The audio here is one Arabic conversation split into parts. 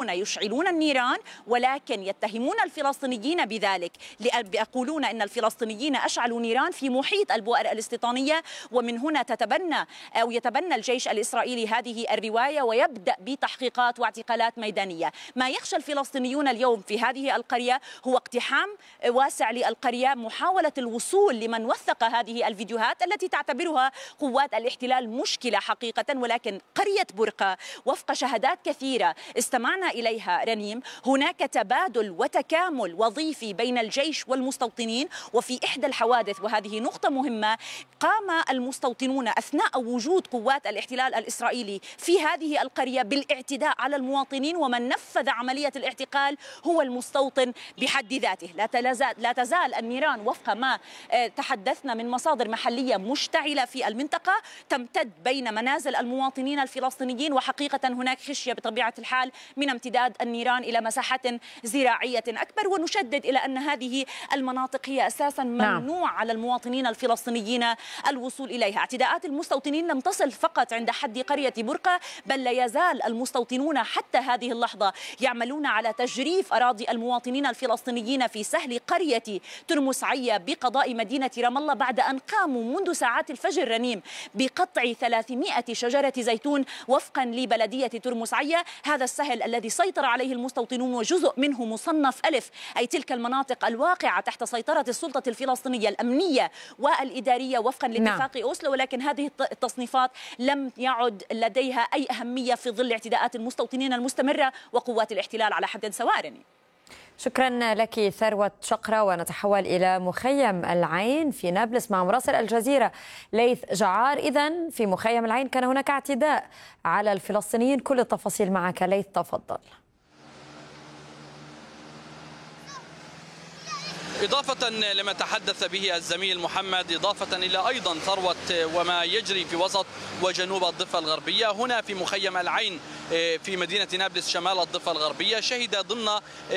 هنا يشعلون النيران ولكن يتهمون الفلسطينيين بذلك، يقولون أن الفلسطينيين أشعلوا نيران في محيط البؤر الاستيطانية، ومن هنا يتبنى الجيش الإسرائيلي هذه الرواية ويبدأ بتحقيقات واعتقالات ميدانية. ما يخشى الفلسطينيون اليوم في هذه القرية هو اقتحام واسع للقرية، محاولة الوصول لمن وثق هذه الفيديوهات التي تعتبرها قوات الاحتلال مشكلة حقيقة. ولكن قرية برقة وفق شهادات كثيرة استمعنا إليها رنيم، هناك تبادل وتكامل وظيفي بين الجيش والمستوطنين. وفي إحدى الحوادث، وهذه نقطة مهمة، قام المستوطنون أثناء وجود قوات الاحتلال الإسرائيلي في هذه القرية بالاعتداء على المواطنين، ومن نفذ عملية الاعتقال هو المستوطن بحد ذاته. لا تزال النيران وفق ما تحدثنا من مصادر محلية مشتعلة في المنطقة، تمتد بين منازل المواطنين الفلسطينيين، وحقيقة هناك خشية بطبيعة الحال من امتداد النيران إلى مساحات زراعية أكبر. ونشدد إلى أن هذه المناطق هي أساسا ممنوع على المواطنين الفلسطينيين الوصول إليها. اعتداءات المستوطنين لم تصل فقط عند حد قرية برقة، بل لا يزال المستوطنون حتى هذه اللحظة يعملون على تجريف أراضي المواطنين الفلسطينيين في سهل قرية ترمس عية بقضاء مدينة رام الله، بعد أن قاموا منذ ساعات الفجر رنيم بقطع 300 شجرة زيتون وفقا لبلدية ترمس عية. هذا السهل الذي سيطر عليه المستوطنون وجزء منه مصنف ألف، أي تلك المناطق الواقعة تحت سيطرة السلطة الفلسطينية الأمنية والإدارية وفقا لاتفاق أوسلو. ولكن هذه التصنيفات لم يعد لديها أي أهمية في ظل اعتداءات المستوطنين المستمرة وقوات الاحتلال على حد سواء. شكرا لك ثروة شقرة. ونتحول إلى مخيم العين في نابلس مع مراسل الجزيرة ليث جعار. إذن في مخيم العين كان هناك اعتداء على الفلسطينيين، كل التفاصيل معك ليث، تفضل. إضافة لما تحدث به الزميل محمد، إضافة إلى أيضا ثروة وما يجري في وسط وجنوب الضفة الغربية، هنا في مخيم العين في مدينة نابلس شمال الضفة الغربية شهد ضمن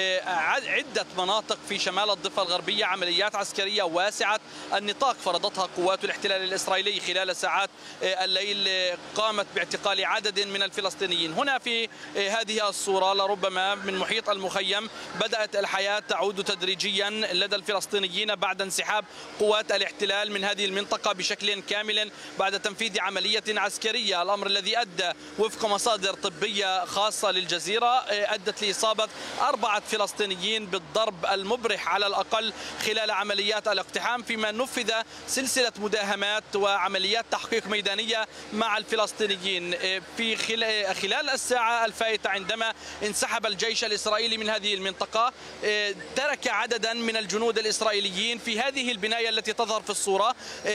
عدة مناطق في شمال الضفة الغربية عمليات عسكرية واسعة النطاق فرضتها قوات الاحتلال الإسرائيلي خلال ساعات الليل، قامت باعتقال عدد من الفلسطينيين. هنا في هذه الصورة لربما من محيط المخيم بدأت الحياة تعود تدريجيا لدى الفلسطينيين بعد انسحاب قوات الاحتلال من هذه المنطقة بشكل كامل بعد تنفيذ عملية عسكرية، الأمر الذي أدى وفق مصادر طبية خاصة للجزيرة أدت لإصابة 4 فلسطينيين بالضرب المبرح على الأقل خلال عمليات الاقتحام، فيما نفذ سلسلة مداهمات وعمليات تحقيق ميدانية مع الفلسطينيين. في خلال الساعة الفائتة عندما انسحب الجيش الإسرائيلي من هذه المنطقة، ترك عددا من الجنود الإسرائيليين في هذه البناية التي تظهر في الصورة.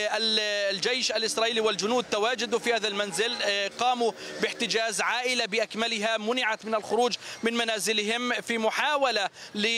الجيش الإسرائيلي والجنود تواجدوا في هذا المنزل، قاموا باحتجاز عائلة بأكملها منعت من الخروج من منازلهم في محاولة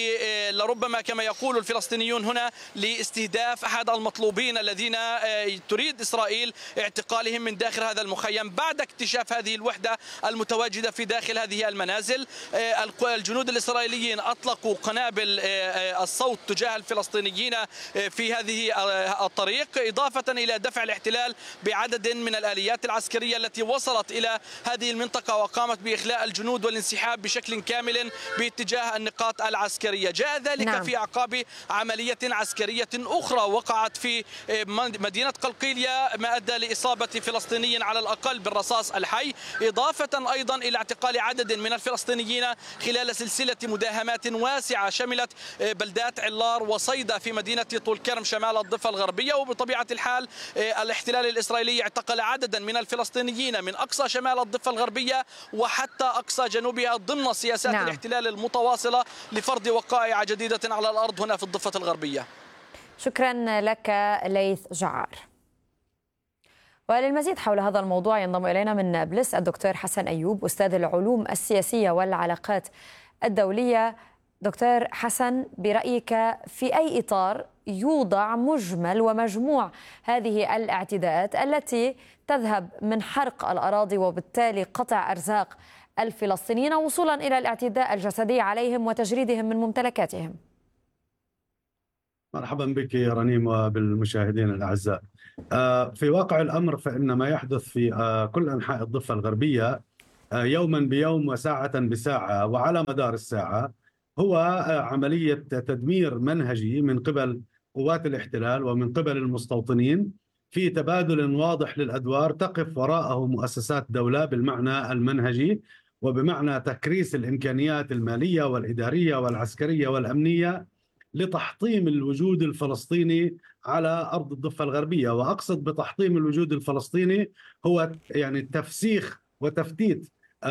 لربما كما يقول الفلسطينيون هنا لاستهداف أحد المطلوبين الذين تريد إسرائيل اعتقالهم من داخل هذا المخيم. بعد اكتشاف هذه الوحدة المتواجدة في داخل هذه المنازل، الجنود الإسرائيليين أطلقوا قنابل الصوت تجاه الفلسطينيين في هذه الطريق، إضافة إلى دفع الاحتلال بعدد من الآليات العسكرية التي وصلت إلى هذه المنطقة وقامت بإخلاء الجنود والانسحاب بشكل كامل باتجاه النقاط العسكرية. جاء ذلك في أعقاب عملية عسكرية أخرى وقعت في مدينة قلقيلية ما أدى لإصابة فلسطيني على الأقل بالرصاص الحي، إضافة أيضا إلى اعتقال عدد من الفلسطينيين خلال سلسلة مداهمات واسعة شملت بلدات علار وصيدا في مدينة طول كرم شمال الضفة الغربية. وبطبيعة الحال الاحتلال الإسرائيلي اعتقل عددا من الفلسطينيين من أقصى شمال الضفة الغربية وحتى أقصى جنوبها ضمن سياسات الاحتلال المتواصلة لفرض وقائع جديدة على الأرض هنا في الضفة الغربية. شكرا لك ليث جعار. وللمزيد حول هذا الموضوع ينضم إلينا من نابلس الدكتور حسن أيوب، أستاذ العلوم السياسية والعلاقات الدولية. دكتور حسن، برأيك في أي إطار يوضع مجمل ومجموع هذه الاعتداءات التي تذهب من حرق الأراضي وبالتالي قطع أرزاق الفلسطينيين وصولا إلى الاعتداء الجسدي عليهم وتجريدهم من ممتلكاتهم؟ مرحبا بك يا رنيم وبالمشاهدين الأعزاء. في واقع الأمر فإن ما يحدث في كل أنحاء الضفة الغربية يوما بيوم وساعة بساعة وعلى مدار الساعة هو عملية تدمير منهجي من قبل قوات الاحتلال ومن قبل المستوطنين، في تبادل واضح للأدوار تقف وراءه مؤسسات دولة بالمعنى المنهجي وبمعنى تكريس الإمكانيات المالية والإدارية والعسكرية والأمنية لتحطيم الوجود الفلسطيني على أرض الضفة الغربية. وأقصد بتحطيم الوجود الفلسطيني هو يعني تفسيخ وتفتيت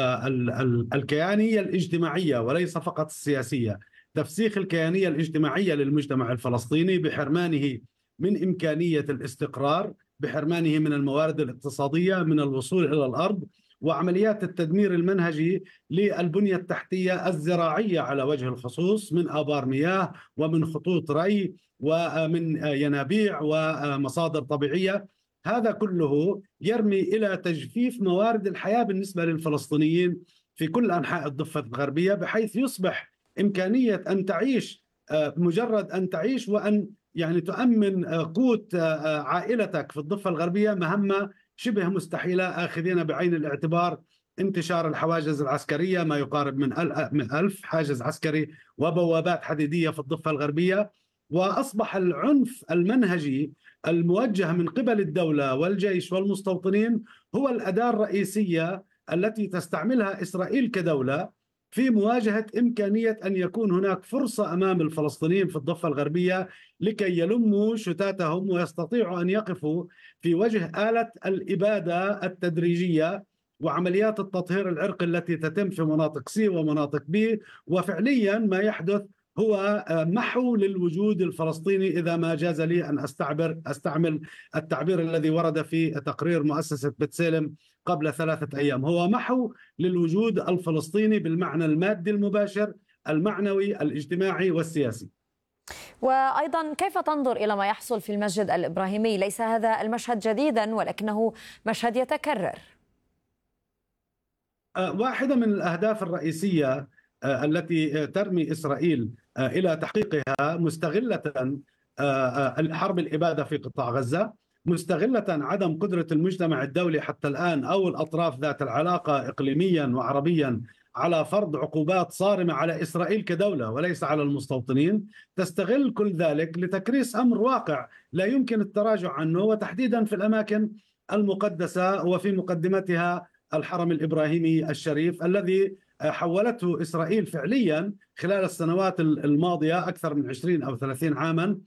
الكيانية الاجتماعية وليس فقط السياسية، تفسيخ الكيانية الاجتماعية للمجتمع الفلسطيني بحرمانه من إمكانية الاستقرار، بحرمانه من الموارد الاقتصادية، من الوصول إلى الأرض، وعمليات التدمير المنهجي للبنية التحتية الزراعية على وجه الخصوص، من آبار مياه ومن خطوط ري ومن ينابيع ومصادر طبيعية. هذا كله يرمي إلى تجفيف موارد الحياة بالنسبة للفلسطينيين في كل أنحاء الضفة الغربية، بحيث يصبح إمكانية أن تعيش، مجرد أن تعيش وأن يعني تؤمن قوت عائلتك في الضفة الغربية مهمة شبه مستحيلة، آخذين بعين الاعتبار انتشار الحواجز العسكرية، ما يقارب من 1000 حاجز عسكري وبوابات حديدية في الضفة الغربية. وأصبح العنف المنهجي الموجه من قبل الدولة والجيش والمستوطنين هو الأداة الرئيسية التي تستعملها إسرائيل كدولة في مواجهة إمكانية أن يكون هناك فرصة أمام الفلسطينيين في الضفة الغربية لكي يلموا شتاتهم ويستطيعوا أن يقفوا في وجه آلة الإبادة التدريجية وعمليات التطهير العرقي التي تتم في مناطق سي ومناطق بي. وفعليا ما يحدث هو محو للوجود الفلسطيني، إذا ما جاز لي أن أستعمل التعبير الذي ورد في تقرير مؤسسة بتسلم قبل 3 أيام، هو محو للوجود الفلسطيني بالمعنى المادي المباشر، المعنوي، الاجتماعي والسياسي. وأيضا كيف تنظر إلى ما يحصل في المسجد الإبراهيمي؟ ليس هذا المشهد جديدا ولكنه مشهد يتكرر. واحدة من الأهداف الرئيسية التي ترمي إسرائيل إلى تحقيقها مستغلة حرب الإبادة في قطاع غزة، مستغلة عدم قدرة المجتمع الدولي حتى الآن أو الأطراف ذات العلاقة إقليميا وعربيا على فرض عقوبات صارمة على إسرائيل كدولة وليس على المستوطنين، تستغل كل ذلك لتكريس أمر واقع لا يمكن التراجع عنه، وتحديدا في الأماكن المقدسة وفي مقدمتها الحرم الإبراهيمي الشريف الذي حولته إسرائيل فعليا خلال السنوات الماضية أكثر من 20 أو 30 عاما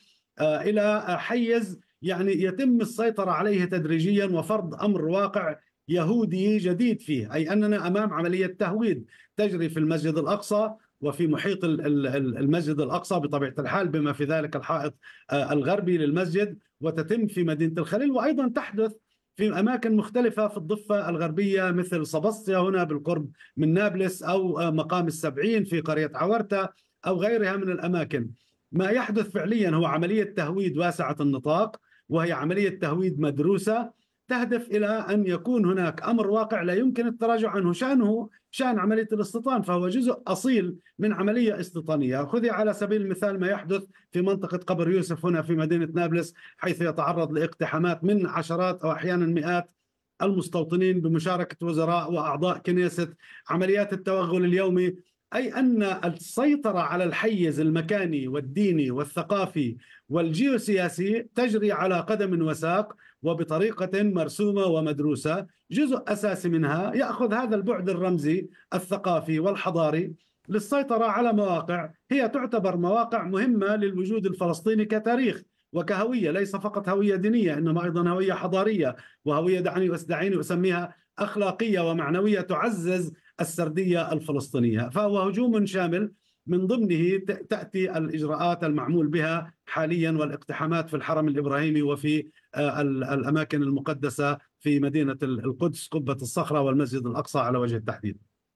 إلى حيز يعني يتم السيطرة عليه تدريجيا وفرض أمر واقع يهودي جديد فيه، أي أننا أمام عملية تهويد تجري في المسجد الأقصى وفي محيط المسجد الأقصى بطبيعة الحال، بما في ذلك الحائط الغربي للمسجد، وتتم في مدينة الخليل، وأيضا تحدث في أماكن مختلفة في الضفة الغربية مثل صبسطيا هنا بالقرب من نابلس، أو مقام السبعين في قرية عورتا، أو غيرها من الأماكن. ما يحدث فعليا هو عملية تهويد واسعة النطاق، وهي عملية تهويد مدروسة تهدف إلى أن يكون هناك أمر واقع لا يمكن التراجع عنه، شأنه شأن عملية الاستيطان، فهو جزء أصيل من عملية استيطانية. خذي على سبيل المثال ما يحدث في منطقة قبر يوسف هنا في مدينة نابلس، حيث يتعرض لاقتحامات من عشرات أو أحيانا مئات المستوطنين بمشاركة وزراء وأعضاء كنيست، عمليات التوغل اليومي، أي أن السيطرة على الحيز المكاني والديني والثقافي والجيوسياسي تجري على قدم وساق وبطريقة مرسومة ومدروسة. جزء أساسي منها يأخذ هذا البعد الرمزي الثقافي والحضاري للسيطرة على مواقع هي تعتبر مواقع مهمة للوجود الفلسطيني كتاريخ وكهوية، ليس فقط هوية دينية إنما أيضا هوية حضارية وهوية دعيني أسميها أخلاقية ومعنوية تعزز السردية الفلسطينية. فهو هجوم شامل من ضمنه تأتي الإجراءات المعمول بها حاليا والاقتحامات في الحرم الإبراهيمي وفي الأماكن المقدسة في مدينة القدس، قبة الصخرة والمسجد الأقصى على وجه التحديد.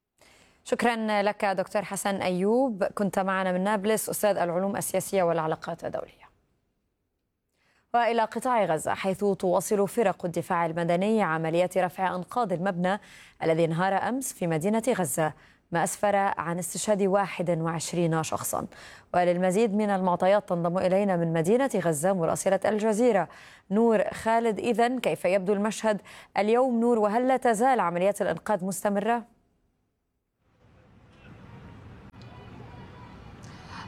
شكرا لك دكتور حسن أيوب، كنت معنا من نابلس، أستاذ العلوم السياسية والعلاقات الدولية. وإلى قطاع غزة، حيث تواصل فرق الدفاع المدني عمليات رفع أنقاض المبنى الذي انهار أمس في مدينة غزة، ما أسفر عن استشهاد 21 شخصا. وللمزيد من المعطيات تنضم إلينا من مدينة غزة مراسلة الجزيرة نور خالد. إذن كيف يبدو المشهد اليوم نور، وهل لا تزال عمليات الإنقاذ مستمرة؟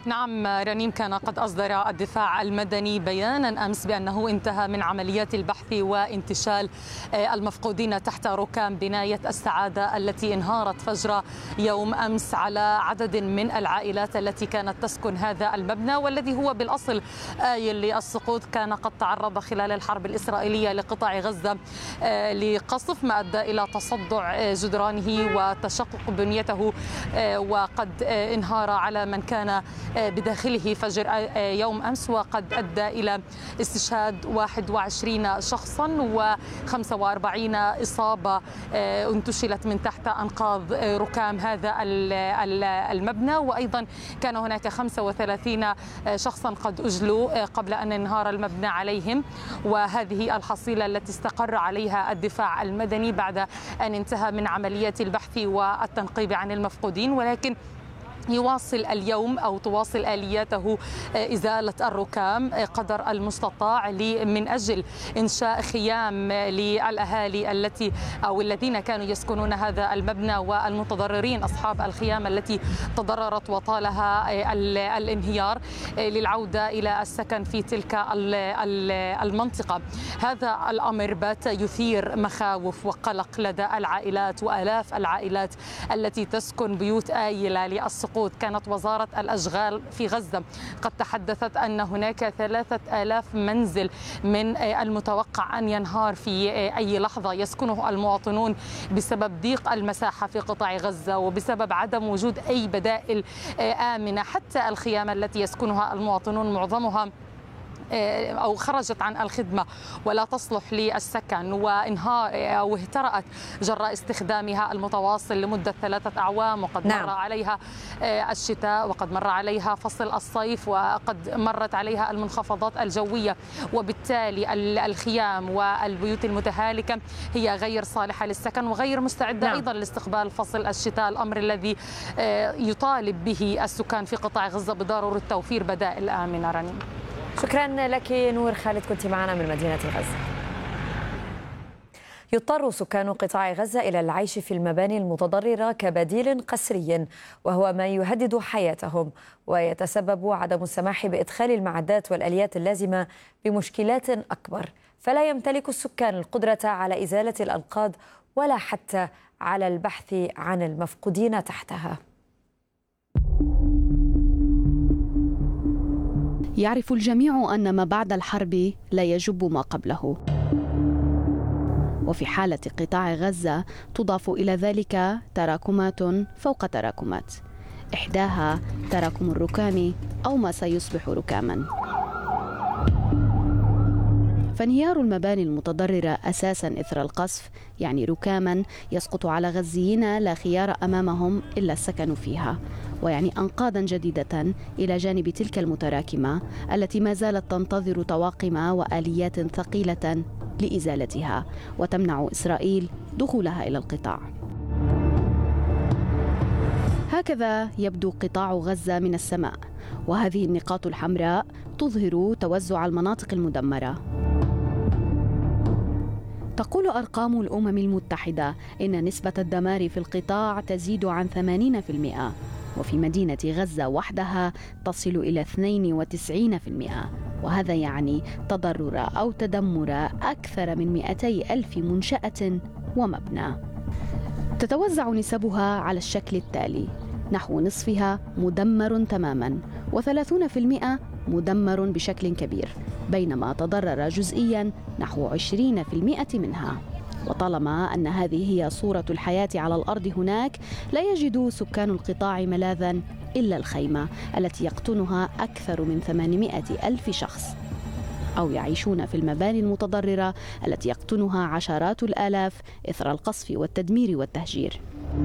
نعم رنيم، كان قد أصدر الدفاع المدني بيانا أمس بأنه انتهى من عمليات البحث وانتشال المفقودين تحت ركام بناية السعادة التي انهارت فجر يوم أمس على عدد من العائلات التي كانت تسكن هذا المبنى، والذي هو بالأصل آيل للسقوط. كان قد تعرض خلال الحرب الإسرائيلية لقطاع غزة لقصف ما أدى إلى تصدع جدرانه وتشقق بنيته، وقد انهار على من كان بداخله فجر يوم أمس، وقد أدى إلى استشهاد 21 شخصا و45 إصابة انتشلت من تحت أنقاض ركام هذا المبنى. وأيضا كان هناك 35 شخصا قد أجلوا قبل أن ينهار المبنى عليهم، وهذه الحصيلة التي استقر عليها الدفاع المدني بعد أن انتهى من عمليات البحث والتنقيب عن المفقودين. ولكن يواصل اليوم أو تواصل آلياته إزالة الركام قدر المستطاع من أجل إنشاء خيام للأهالي الذين كانوا يسكنون هذا المبنى والمتضررين أصحاب الخيام التي تضررت وطالها الانهيار للعودة إلى السكن في تلك المنطقة. هذا الأمر بات يثير مخاوف وقلق لدى العائلات وآلاف العائلات التي تسكن بيوت آيلة للسقوط. كانت وزارة الأشغال في غزة قد تحدثت أن هناك 3000 منزل من المتوقع أن ينهار في أي لحظة يسكنه المواطنون بسبب ضيق المساحة في قطاع غزة وبسبب عدم وجود أي بدائل آمنة. حتى الخيام التي يسكنها المواطنون معظمها أو خرجت عن الخدمة ولا تصلح للسكن، وانهار أو اهترأت جراء استخدامها المتواصل لمدة 3 أعوام، وقد مر عليها الشتاء وقد مر عليها فصل الصيف وقد مرت عليها المنخفضات الجوية، وبالتالي الخيام والبيوت المتهالكة هي غير صالحة للسكن وغير مستعدة أيضا لاستقبال فصل الشتاء، الأمر الذي يطالب به السكان في قطاع غزة بضرورة توفير بدائل آمنة. رنيم، شكرا لك نور خالد، كنت معنا من مدينة غزة. يضطر سكان قطاع غزة إلى العيش في المباني المتضررة كبديل قسري، وهو ما يهدد حياتهم، ويتسبب عدم السماح بإدخال المعدات والآليات اللازمة بمشكلات أكبر. فلا يمتلك السكان القدرة على إزالة الأنقاض ولا حتى على البحث عن المفقودين تحتها. يعرف الجميع أن ما بعد الحرب لا يجب ما قبله، وفي حالة قطاع غزة تضاف إلى ذلك تراكمات فوق تراكمات، إحداها تراكم الركام أو ما سيصبح ركاما. فانهيار المباني المتضررة أساساً إثر القصف يعني ركاماً يسقط على غزيين لا خيار أمامهم إلا السكن فيها، ويعني أنقاضاً جديدة إلى جانب تلك المتراكمة التي ما زالت تنتظر طواقم وآليات ثقيلة لإزالتها وتمنع إسرائيل دخولها إلى القطاع. هكذا يبدو قطاع غزة من السماء، وهذه النقاط الحمراء تظهر توزع المناطق المدمرة. تقول أرقام الأمم المتحدة إن نسبة الدمار في القطاع تزيد عن 80%، وفي مدينة غزة وحدها تصل إلى 92%، وهذا يعني تضرر أو تدمر أكثر من 200,000 منشأة ومبنى. تتوزع نسبها على الشكل التالي: نحو نصفها مدمر تماما، و30% مدمر بشكل كبير، بينما تضرر جزئيا نحو 20% منها. وطالما أن هذه هي صورة الحياة على الأرض هناك، لا يجد سكان القطاع ملاذا إلا الخيمة التي يقطنها أكثر من 800,000 شخص، أو يعيشون في المباني المتضررة التي يقطنها عشرات الآلاف إثر القصف والتدمير والتهجير.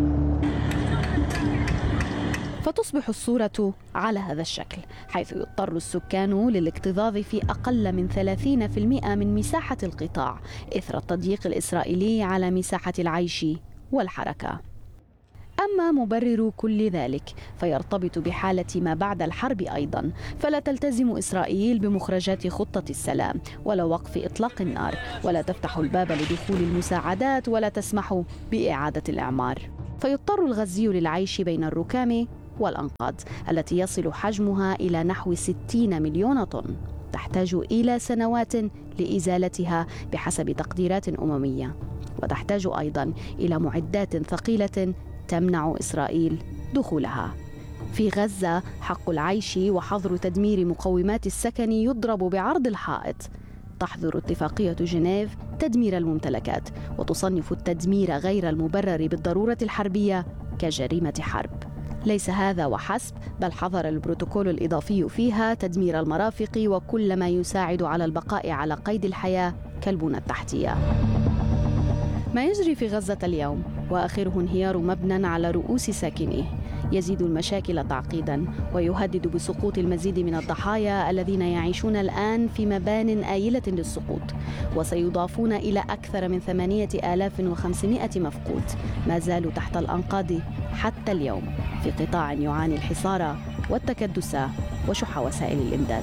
فتصبح الصورة على هذا الشكل، حيث يضطر السكان للاكتظاظ في أقل من 30% من مساحة القطاع إثر التضييق الإسرائيلي على مساحة العيش والحركة. أما مبرر كل ذلك فيرتبط بحالة ما بعد الحرب أيضا، فلا تلتزم إسرائيل بمخرجات خطة السلام ولا وقف إطلاق النار، ولا تفتح الباب لدخول المساعدات، ولا تسمح بإعادة الإعمار. فيضطر الغزي للعيش بين الركام والأنقاض التي يصل حجمها إلى نحو 60 مليون طن تحتاج إلى سنوات لإزالتها بحسب تقديرات أممية، وتحتاج أيضا إلى معدات ثقيلة تمنع إسرائيل دخولها. في غزة حق العيش وحظر تدمير مقومات السكن يضرب بعرض الحائط. تحظر اتفاقية جنيف تدمير الممتلكات، وتصنف التدمير غير المبرر بالضرورة الحربية كجريمة حرب. ليس هذا وحسب، بل حظر البروتوكول الإضافي فيها تدمير المرافق وكل ما يساعد على البقاء على قيد الحياة كالبنى التحتية. ما يجري في غزة اليوم وآخره انهيار مبنى على رؤوس ساكنيه يزيد المشاكل تعقيدا، ويهدد بسقوط المزيد من الضحايا الذين يعيشون الآن في مبان آيلة للسقوط، وسيضافون إلى أكثر من 8500 مفقود ما زالوا تحت الأنقاض حتى اليوم في قطاع يعاني الحصار والتكدس وشح وسائل الإمداد.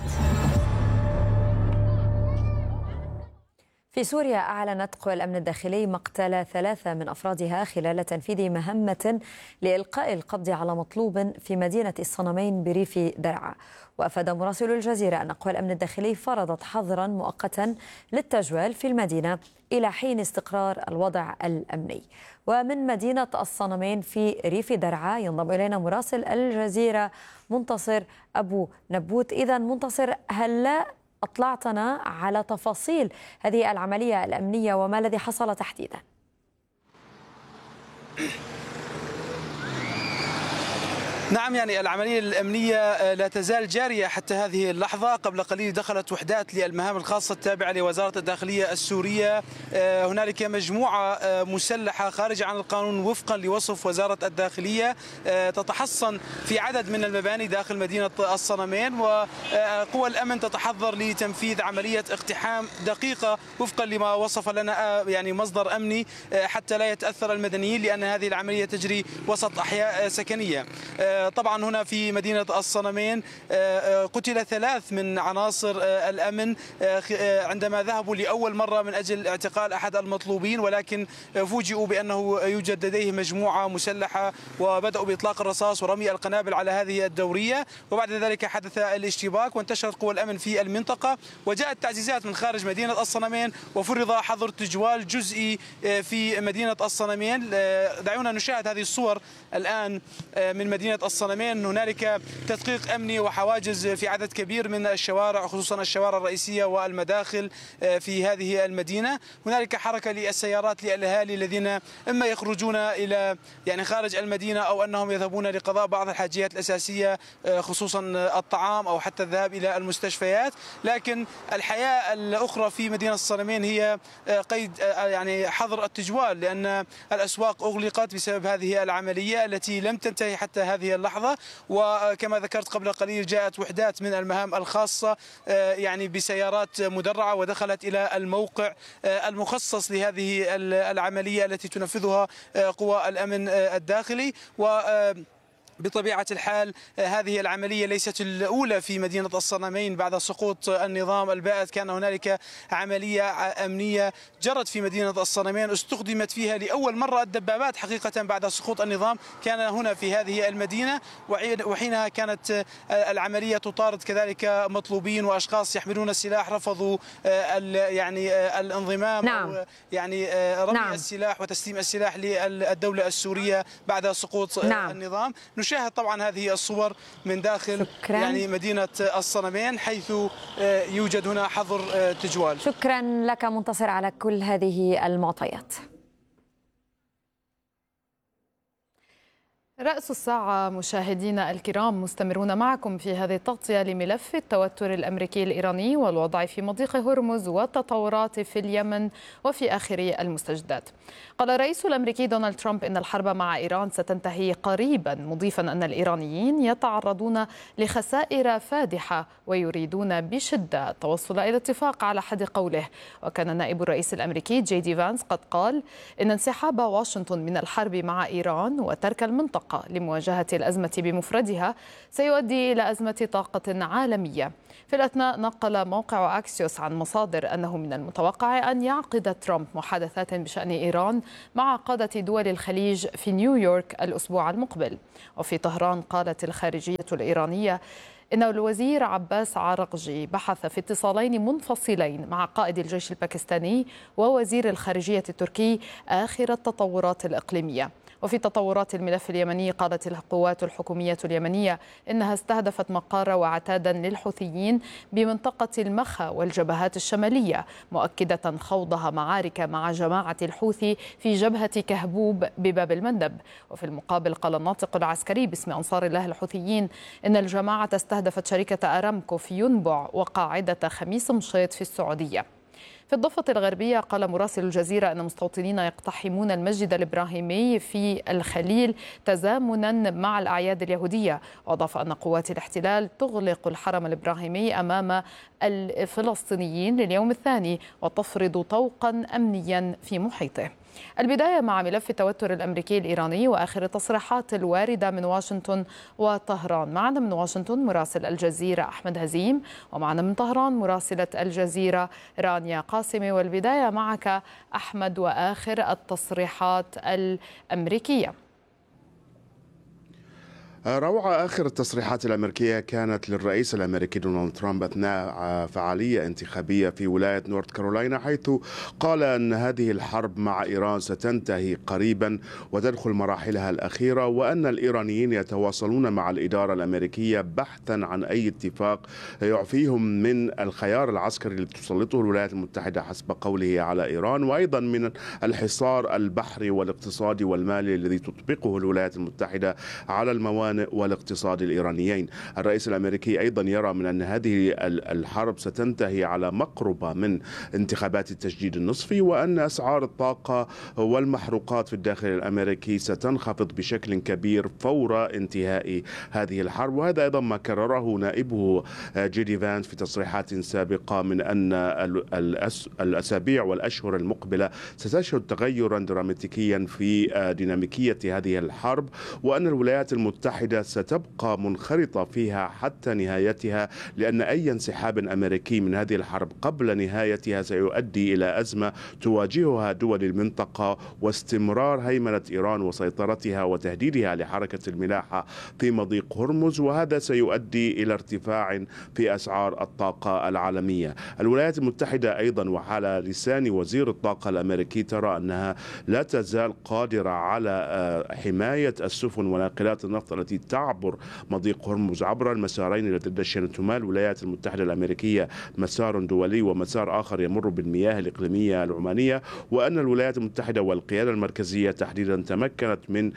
في سوريا أعلنت قوى الأمن الداخلي مقتل 3 من أفرادها خلال تنفيذ مهمة لإلقاء القبض على مطلوب في مدينة الصنمين بريف درعا. وأفاد مراسل الجزيرة أن قوى الأمن الداخلي فرضت حظرا مؤقتا للتجوال في المدينة إلى حين استقرار الوضع الأمني. ومن مدينة الصنمين في ريف درعا ينضم إلينا مراسل الجزيرة منتصر أبو نبوت. إذا منتصر، هل أطلعتنا على تفاصيل هذه العملية الأمنية وما الذي حصل تحديدا؟ نعم، يعني العملية الأمنية لا تزال جارية حتى هذه اللحظة. قبل قليل دخلت وحدات للمهام الخاصة التابعة لوزارة الداخلية السورية. هنالك مجموعة مسلحة خارجة عن القانون وفقا لوصف وزارة الداخلية تتحصن في عدد من المباني داخل مدينة الصنمين، وقوى الأمن تتحضر لتنفيذ عملية اقتحام دقيقة وفقا لما وصف لنا يعني مصدر أمني حتى لا يتأثر المدنيين، لأن هذه العملية تجري وسط أحياء سكنية. طبعا هنا في مدينة الصنمين قتل 3 من عناصر الأمن عندما ذهبوا لأول مرة من أجل اعتقال أحد المطلوبين، ولكن فوجئوا بأنه يوجد لديه مجموعة مسلحة وبدأوا بإطلاق الرصاص ورمي القنابل على هذه الدورية. وبعد ذلك حدث الاشتباك وانتشرت قوى الأمن في المنطقة، وجاءت تعزيزات من خارج مدينة الصنمين وفرض حظر تجوال جزئي في مدينة الصنمين. دعونا نشاهد هذه الصور الآن من مدينة الصنمين. هنالك تدقيق أمني وحواجز في عدد كبير من الشوارع، خصوصا الشوارع الرئيسية والمداخل في هذه المدينة. هنالك حركة للسيارات للأهالي الذين إما يخرجون إلى يعني خارج المدينة أو أنهم يذهبون لقضاء بعض الحاجيات الأساسية، خصوصا الطعام أو حتى الذهاب إلى المستشفيات. لكن الحياة الأخرى في مدينة الصنمين هي قيد يعني حظر التجوال، لأن الأسواق أغلقت بسبب هذه العملية التي لم تنتهي حتى هذه اللحظة. وكما ذكرت قبل قليل جاءت وحدات من المهام الخاصة يعني بسيارات مدرعة ودخلت إلى الموقع المخصص لهذه العملية التي تنفذها قوى الأمن الداخلي. بطبيعة الحال هذه العملية ليست الأولى في مدينة الصنمين بعد سقوط النظام البائد. كان هنالك عملية أمنية جرت في مدينة الصنمين استخدمت فيها لأول مرة الدبابات حقيقة بعد سقوط النظام، كان هنا في هذه المدينة، وحينها كانت العملية تطارد كذلك مطلوبين وأشخاص يحملون السلاح رفضوا يعني الانضمام. نعم. أو يعني رمي السلاح وتسليم السلاح للدولة السورية بعد سقوط النظام. نشاهد طبعا هذه الصور من داخل يعني مدينة الصنمين حيث يوجد هنا حظر تجوال. شكرا لك منتصر على كل هذه المعطيات. رأس الساعة مشاهدينا الكرام، مستمرون معكم في هذه التغطية لملف التوتر الأمريكي الإيراني والوضع في مضيق هرمز والتطورات في اليمن وفي آخر المستجدات. قال الرئيس الأمريكي دونالد ترامب إن الحرب مع إيران ستنتهي قريبا، مضيفا أن الإيرانيين يتعرضون لخسائر فادحة ويريدون بشدة التوصل إلى اتفاق على حد قوله. وكان نائب الرئيس الأمريكي جي دي فانس قد قال إن انسحاب واشنطن من الحرب مع إيران وترك المنطقة الطاقة لمواجهة الأزمة بمفردها سيؤدي إلى أزمة طاقة عالمية. في الأثناء نقل موقع أكسيوس عن مصادر أنه من المتوقع أن يعقد ترامب محادثات بشأن إيران مع قادة دول الخليج في نيويورك الأسبوع المقبل. وفي طهران قالت الخارجية الإيرانية إن الوزير عباس عراقجي بحث في اتصالين منفصلين مع قائد الجيش الباكستاني ووزير الخارجية التركي آخر التطورات الإقليمية. وفي تطورات الملف اليمني قالت القوات الحكومية اليمنية إنها استهدفت مقار وعتادا للحوثيين بمنطقة المخا والجبهات الشمالية، مؤكدة خوضها معارك مع جماعة الحوثي في جبهة كهبوب بباب المندب. وفي المقابل قال الناطق العسكري باسم أنصار الله الحوثيين إن الجماعة استهدفت شركة أرامكو في ينبع وقاعدة خميس مشيط في السعودية. في الضفة الغربية قال مراسل الجزيرة أن مستوطنين يقتحمون المسجد الإبراهيمي في الخليل تزامنا مع الأعياد اليهودية. وأضاف أن قوات الاحتلال تغلق الحرم الإبراهيمي أمام الفلسطينيين لليوم الثاني وتفرض طوقا أمنيا في محيطه. البداية مع ملف التوتر الأمريكي الإيراني وآخر التصريحات الواردة من واشنطن وطهران. معنا من واشنطن مراسل الجزيرة أحمد هزيم، ومعنا من طهران مراسلة الجزيرة رانيا قاسمي. والبداية معك أحمد وآخر التصريحات الأمريكية. روعة آخر التصريحات الأمريكية كانت للرئيس الأمريكي دونالد ترامب أثناء فعالية انتخابية في ولاية نورث كارولاينا، حيث قال أن هذه الحرب مع إيران ستنتهي قريبا وتدخل مراحلها الأخيرة، وأن الإيرانيين يتواصلون مع الإدارة الأمريكية بحثا عن أي اتفاق يعفيهم من الخيار العسكري الذي تسلطه الولايات المتحدة حسب قوله على إيران، وأيضا من الحصار البحري والاقتصادي والمالي الذي تطبقه الولايات المتحدة على الموانئ والاقتصاد الإيرانيين. الرئيس الأمريكي أيضا يرى من أن هذه الحرب ستنتهي على مقربة من انتخابات التجديد النصفي، وأن أسعار الطاقة والمحروقات في الداخل الأمريكي ستنخفض بشكل كبير فور انتهاء هذه الحرب. وهذا أيضا ما كرره نائبه جيدي فانس في تصريحات سابقة من أن الأسابيع والأشهر المقبلة ستشهد تغيرا دراماتيكيا في ديناميكية هذه الحرب، وأن الولايات المتحدة ستبقى منخرطة فيها حتى نهايتها، لأن أي انسحاب أمريكي من هذه الحرب قبل نهايتها سيؤدي إلى أزمة تواجهها دول المنطقة واستمرار هيمنة إيران وسيطرتها وتهديدها لحركة الملاحة في مضيق هرمز، وهذا سيؤدي إلى ارتفاع في أسعار الطاقة العالمية. الولايات المتحدة أيضا وعلى لسان وزير الطاقة الأمريكي ترى أنها لا تزال قادرة على حماية السفن وناقلات النفط التي تعبر مضيق هرمز عبر المسارين التي دشنتهما الولايات المتحدة الأمريكية، مسار دولي ومسار آخر يمر بالمياه الإقليمية العمانية، وأن الولايات المتحدة والقيادة المركزية تحديدا تمكنت من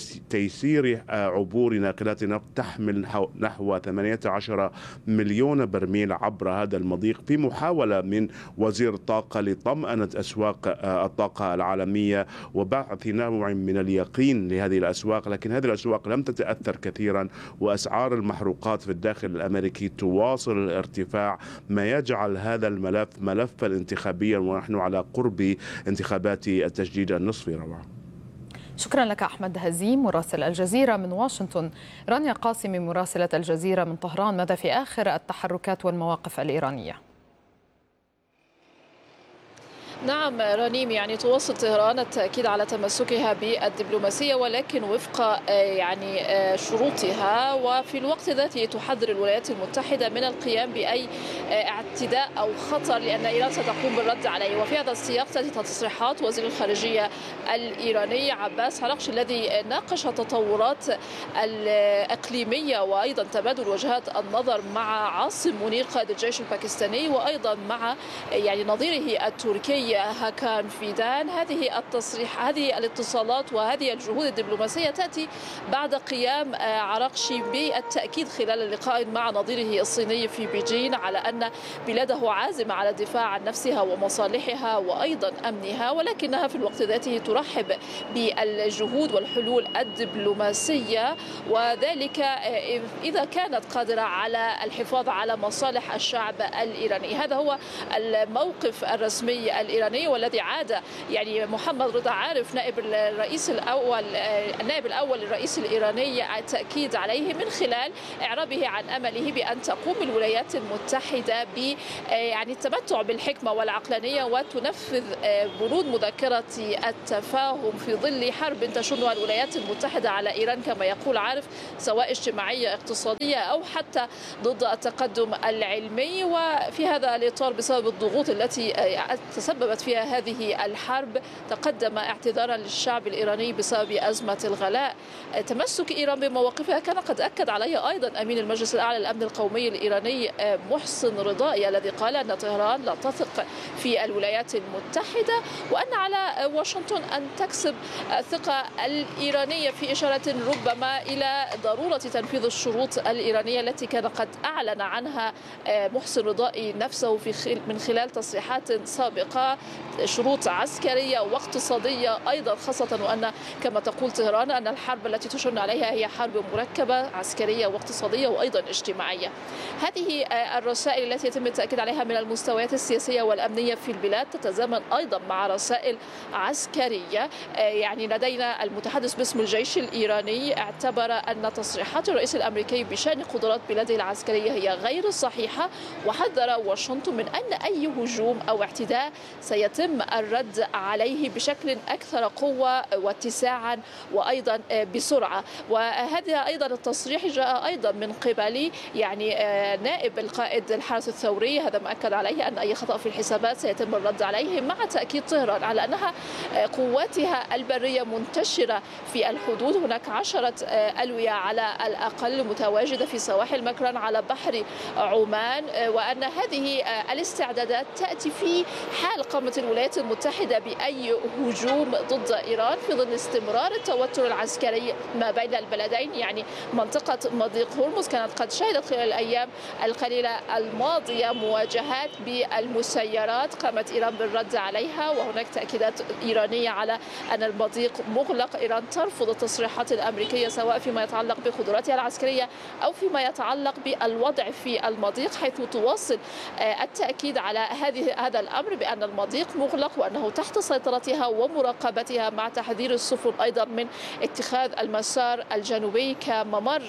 تيسير عبور ناقلات نفط تحمل نحو 18 مليون برميل عبر هذا المضيق، في محاولة من وزير الطاقة لطمأنة أسواق الطاقة العالمية وبعث نوع من اليقين لهذه الأسواق. لكن هذه الأسواق لم تتأثر كثيرا، وأسعار المحروقات في الداخل الأمريكي تواصل الارتفاع، ما يجعل هذا الملف ملفا انتخابيا ونحن على قرب انتخابات التجديد النصفي. روعة. شكرا لك أحمد هزيم مراسل الجزيرة من واشنطن. رانيا قاسمي مراسلة الجزيرة من طهران، ماذا في آخر التحركات والمواقف الإيرانية؟ نعم رنيم، يعني تواصل طهران التأكيد على تمسكها بالدبلوماسية ولكن وفق شروطها، وفي الوقت ذاته تحذر الولايات المتحدة من القيام بأي اعتداء أو خطر لأن إيران ستقوم بالرد عليه. وفي هذا السياق تأتي تصريحات وزير الخارجية الإيراني عباس عراقجي الذي ناقش التطورات الإقليمية وأيضا تبادل وجهات النظر مع عاصم منير قائد الجيش الباكستاني وأيضا مع نظيره التركي هاكان فيدان. هذه الاتصالات وهذه الجهود الدبلوماسية تأتي بعد قيام عراقجي بالتأكيد خلال اللقاء مع نظيره الصيني في بيجين على أن بلاده عازمة على الدفاع عن نفسها ومصالحها وأيضا أمنها، ولكنها في الوقت ذاته ترحب بالجهود والحلول الدبلوماسية، وذلك إذا كانت قادرة على الحفاظ على مصالح الشعب الإيراني. هذا هو الموقف الرسمي الإيراني الإيراني، والذي عاد يعني محمد رضا عارف نائب الأول للرئيس الإيراني التأكيد عليه من خلال إعرابه عن أمله بأن تقوم الولايات المتحدة ب يعني التمتع بالحكمة والعقلانية وتنفذ بنود مذكرة التفاهم في ظل حرب تشنها الولايات المتحدة على إيران كما يقول عارف، سواء اجتماعية اقتصادية أو حتى ضد التقدم العلمي. وفي هذا الإطار بسبب الضغوط التي تسببت فيها هذه الحرب تقدم اعتذارا للشعب الإيراني بسبب أزمة الغلاء. تمسك إيران بمواقفها كان قد أكد عليه أيضا أمين المجلس الأعلى للأمن القومي الإيراني محسن رضائي، الذي قال أن طهران لا تثق في الولايات المتحدة وأن على واشنطن أن تكسب الثقة الإيرانية، في إشارة ربما إلى ضرورة تنفيذ الشروط الإيرانية التي كان قد أعلن عنها محسن رضائي نفسه من خلال تصريحات سابقة، شروط عسكرية واقتصادية أيضا، خاصة وأن كما تقول طهران أن الحرب التي تشن عليها هي حرب مركبة عسكرية واقتصادية وأيضا اجتماعية. هذه الرسائل التي يتم التأكيد عليها من المستويات السياسية والأمنية في البلاد تتزامن أيضا مع رسائل عسكرية. يعني لدينا المتحدث باسم الجيش الإيراني اعتبر أن تصريحات الرئيس الأمريكي بشأن قدرات بلاده العسكرية هي غير صحيحة، وحذر واشنطن من أن أي هجوم أو اعتداء سيتم الرد عليه بشكل أكثر قوة واتساعا وأيضا بسرعة. وهذا أيضا التصريح جاء أيضا من قبل يعني نائب القائد الحرس الثوري، هذا ما أكد عليه أن أي خطأ في الحسابات سيتم الرد عليه، مع تأكيد طهران على أنها قواتها البرية منتشرة في الحدود. هناك 10 ألوية على الأقل متواجدة في سواحل مكران على بحر عمان، وأن هذه الاستعدادات تأتي في حال قامت الولايات المتحدة بأي هجوم ضد إيران في ظل استمرار التوتر العسكري ما بين البلدين. يعني منطقة مضيق هرمز كانت قد شهدت خلال الأيام القليلة الماضية مواجهات بالمسيرات قامت إيران بالرد عليها، وهناك تأكيدات إيرانية على أن المضيق مغلق. إيران ترفض التصريحات الأمريكية سواء فيما يتعلق بقدراتها العسكرية أو فيما يتعلق بالوضع في المضيق، حيث تواصل التأكيد على هذا الأمر بأن المضيق مغلق وأنه تحت سيطرتها ومراقبتها، مع تحذير السفن أيضا من اتخاذ المسار الجنوبي كممر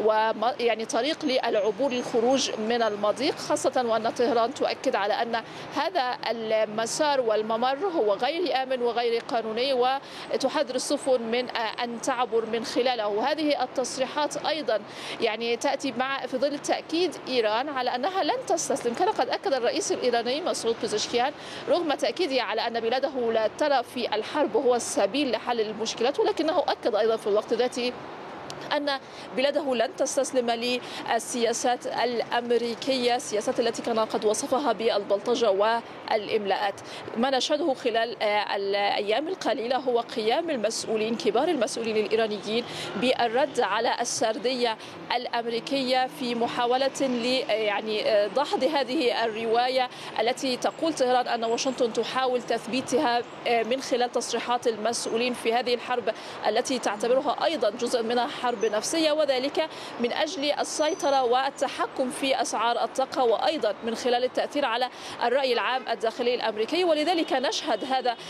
ويعني طريق للعبور للخروج من المضيق، خاصة وأن طهران تؤكد على أن هذا المسار والممر هو غير آمن وغير قانوني، وتحذر السفن من أن تعبر من خلاله. وهذه التصريحات أيضا يعني تأتي في ظل تأكيد إيران على أنها لن تستسلم. كان قد أكد الرئيس الإيراني مسعود بيزشكيان رغم تأكيده على أن بلاده لا ترى في الحرب هو السبيل لحل المشكلات، ولكنه أكد أيضا في الوقت ذاته أن بلاده لن تستسلم للسياسات الأمريكية، السياسات التي كان قد وصفها بالبلطجة والإملاءات. ما نشهده خلال الأيام القليلة هو قيام كبار المسؤولين الإيرانيين بالرد على السردية الأمريكية في محاولة يعني دحض هذه الرواية التي تقول طهران أن واشنطن تحاول تثبيتها من خلال تصريحات المسؤولين في هذه الحرب التي تعتبرها أيضا جزء منها حرب نفسية، وذلك من أجل السيطرة والتحكم في أسعار الطاقة وأيضا من خلال التأثير على الرأي العام الداخلي الأمريكي. ولذلك نشهد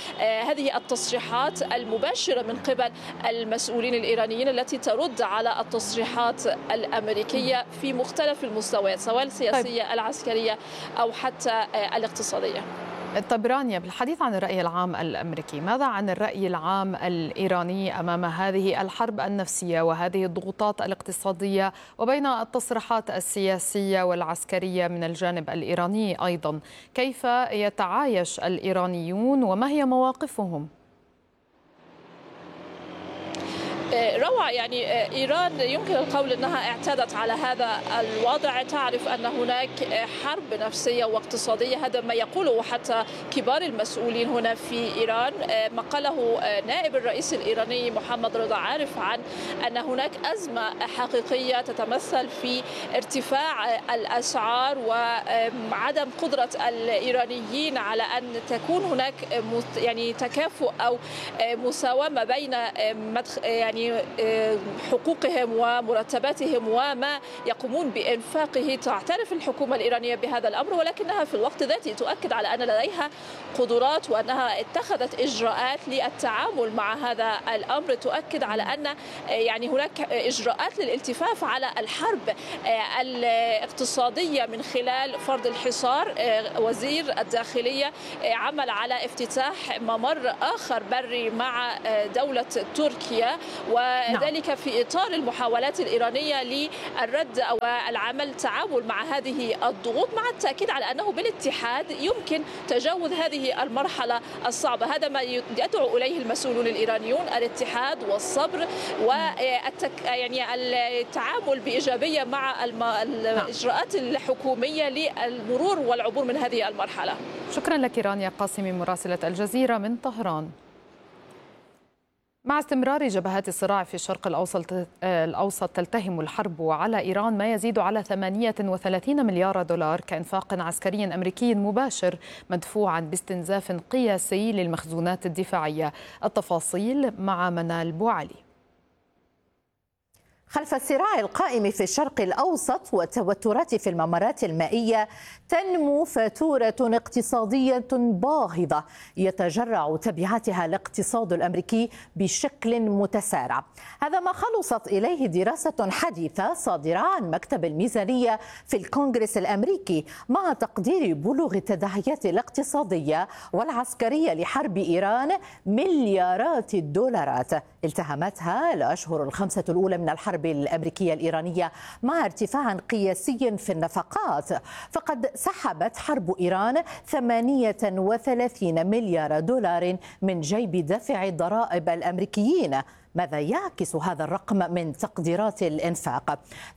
هذه التصريحات المباشرة من قبل المسؤولين الإيرانيين التي ترد على التصريحات الأمريكية في مختلف المستويات سواء السياسية العسكرية أو حتى الاقتصادية. طيب رانيا، بالحديث عن الرأي العام الأمريكي، ماذا عن الرأي العام الإيراني أمام هذه الحرب النفسية وهذه الضغوطات الاقتصادية وبين التصريحات السياسية والعسكرية من الجانب الإيراني أيضا؟ كيف يتعايش الإيرانيون وما هي مواقفهم؟ روعة، يعني إيران يمكن القول أنها اعتادت على هذا الوضع، تعرف أن هناك حرب نفسية واقتصادية، هذا ما يقوله حتى كبار المسؤولين هنا في إيران. ما قاله نائب الرئيس الإيراني محمد رضا عارف عن أن هناك أزمة حقيقية تتمثل في ارتفاع الأسعار وعدم قدرة الإيرانيين على أن تكون هناك يعني تكافؤ أو مساواة ما بين يعني يعني حقوقهم ومرتباتهم وما يقومون بإنفاقه. تعترف الحكومة الإيرانية بهذا الأمر، ولكنها في الوقت ذاته تؤكد على أن لديها قدرات وأنها اتخذت إجراءات للتعامل مع هذا الأمر. تؤكد على أن يعني هناك إجراءات للالتفاف على الحرب الاقتصادية من خلال فرض الحصار. وزير الداخلية عمل على افتتاح ممر آخر بري مع دولة تركيا، وذلك في إطار المحاولات الإيرانية للرد أو التعامل مع هذه الضغوط، مع التأكيد على أنه بالاتحاد يمكن تجاوز هذه المرحلة الصعبة. هذا ما يدعو إليه المسؤولون الإيرانيون، الاتحاد والصبر يعني التعامل بإيجابية مع الإجراءات الحكومية للمرور والعبور من هذه المرحلة. شكرا لك رانيا قاسمي مراسلة الجزيرة من طهران. مع استمرار جبهات الصراع في الشرق الأوسط تلتهم الحرب على إيران ما يزيد على 38 مليار دولار كإنفاق عسكري أمريكي مباشر مدفوعا باستنزاف قياسي للمخزونات الدفاعية. التفاصيل مع منال بوعلي. خلف الصراع القائم في الشرق الأوسط والتوترات في الممرات المائية تنمو فاتورة اقتصادية باهظة يتجرع تبعاتها الاقتصاد الأمريكي بشكل متسارع. هذا ما خلصت إليه دراسة حديثة صادرة عن مكتب الميزانية في الكونغرس الأمريكي مع تقدير بلوغ التداعيات الاقتصادية والعسكرية لحرب إيران مليارات الدولارات التهمتها الأشهر الخمسة الأولى من الحرب الأمريكية الإيرانية مع ارتفاع قياسي في النفقات. فقد سحبت حرب إيران 38 مليار دولار من جيب دافع الضرائب الأمريكيين. ماذا يعكس هذا الرقم من تقديرات الإنفاق؟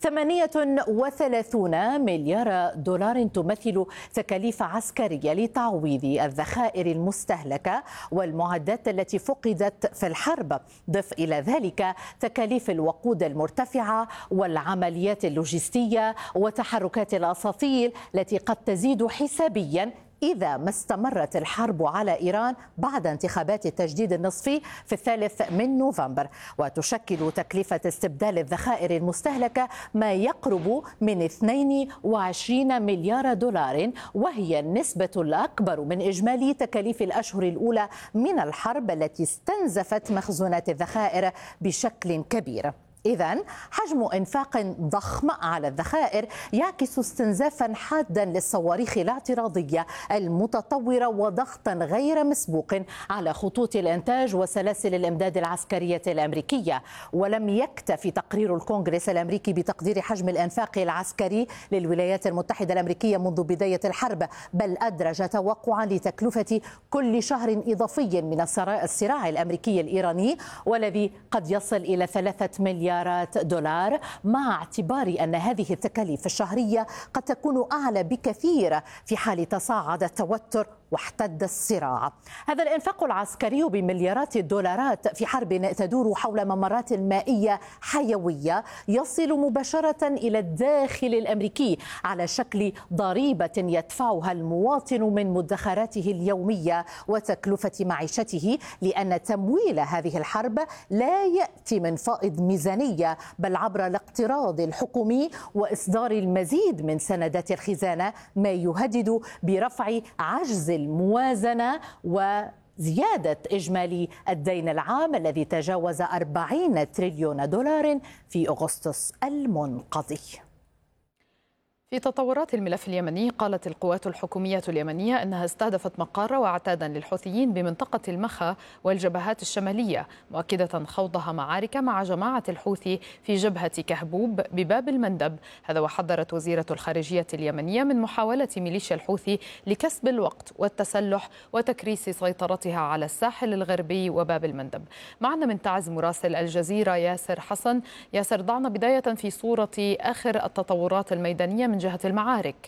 38 مليار دولار تمثل تكاليف عسكرية لتعويض الذخائر المستهلكة والمعدات التي فقدت في الحرب. ضف إلى ذلك تكاليف الوقود المرتفعة والعمليات اللوجستية وتحركات الأساطيل التي قد تزيد حسابيا إذا ما استمرت الحرب على إيران بعد انتخابات التجديد النصفي في 3 نوفمبر. وتشكل تكلفة استبدال الذخائر المستهلكة ما يقرب من 22 مليار دولار، وهي النسبة الأكبر من إجمالي تكاليف الأشهر الأولى من الحرب التي استنزفت مخزونات الذخائر بشكل كبير. إذن حجم إنفاق ضخم على الذخائر يعكس استنزافا حادا للصواريخ الاعتراضية المتطورة وضغطا غير مسبوق على خطوط الإنتاج وسلاسل الإمداد العسكرية الأمريكية. ولم يكتفي تقرير الكونغرس الأمريكي بتقدير حجم الإنفاق العسكري للولايات المتحدة الأمريكية منذ بداية الحرب، بل أدرج توقعا لتكلفة كل شهر إضافي من الصراع الأمريكي الإيراني، والذي قد يصل إلى 3 مليار دولار، مع اعتبار أن هذه التكاليف الشهرية قد تكون أعلى بكثير في حال تصاعد التوتر واحتد الصراع. هذا الإنفاق العسكري بمليارات الدولارات في حرب تدور حول ممرات مائية حيوية يصل مباشرة إلى الداخل الأمريكي على شكل ضريبة يدفعها المواطن من مدخراته اليومية وتكلفة معيشته، لأن تمويل هذه الحرب لا يأتي من فائض ميزانية بل عبر الاقتراض الحكومي وإصدار المزيد من سندات الخزانة، ما يهدد برفع عجز الموازنة وزيادة إجمالي الدين العام الذي تجاوز 40 تريليون دولار في أغسطس المنقضي. في تطورات الملف اليمني، قالت القوات الحكومية اليمنية أنها استهدفت مقر واعتادا للحوثيين بمنطقة المخا والجبهات الشمالية، مؤكدة خوضها معارك مع جماعة الحوثي في جبهة كهبوب بباب المندب. هذا وحذرت وزيرة الخارجية اليمنية من محاولة ميليشيا الحوثي لكسب الوقت والتسلح وتكريس سيطرتها على الساحل الغربي وباب المندب. معنا من تعز مراسل الجزيرة ياسر حسن. ياسر، ضعنا بداية في صورة آخر التطورات الميدانية من جهة المعارك.